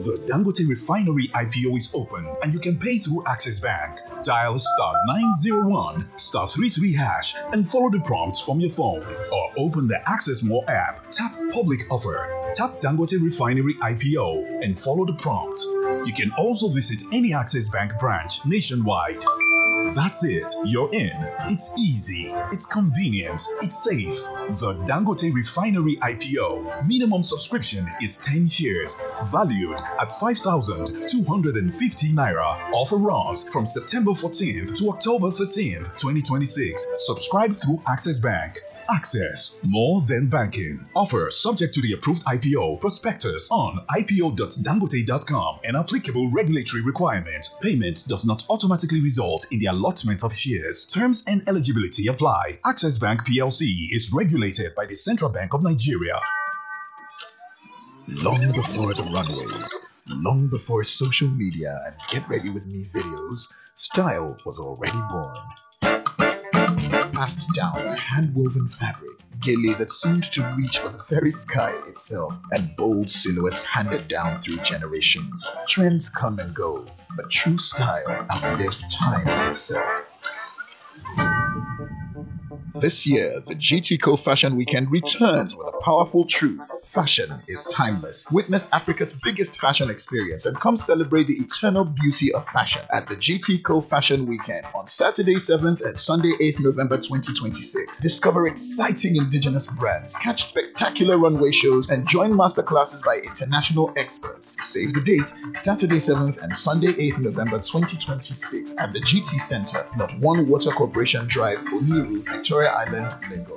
The Dangote Refinery IPO is open and you can pay through Access Bank. Dial *901 *33 hash and follow the prompts from your phone, or open the Access More app. Tap Public Offer. Tap Dangote Refinery IPO and follow the prompts. You can also visit any Access Bank branch nationwide. That's it. You're in. It's easy. It's convenient. It's safe. The Dangote Refinery IPO. Minimum subscription is 10 shares. Valued at 5,250 naira. Offer runs from September 14th to October 13th, 2026. Subscribe through Access Bank. Access, more than banking. Offer subject to the approved IPO prospectus on ipo.dangote.com and applicable regulatory requirements. Payment does not automatically result in the allotment of shares. Terms and eligibility apply. Access Bank PLC is regulated by the Central Bank of Nigeria. Long before the runways, long before social media and get ready with me videos, style was already born. Passed down a hand-woven fabric, gele that seemed to reach for the very sky itself, and bold silhouettes handed down through generations. Trends come and go, but true style outlives time itself. This year, the GTCO Fashion Weekend returns with a powerful truth. Fashion is timeless. Witness Africa's biggest fashion experience and come celebrate the eternal beauty of fashion at the GTCO Fashion Weekend on Saturday 7th and Sunday 8th November 2026. Discover exciting indigenous brands, catch spectacular runway shows, and join masterclasses by international experts. Save the date, Saturday 7th and Sunday 8th November 2026 at the GT Center, Not One Water Corporation Drive, Oniru, Victoria Island, Lagos.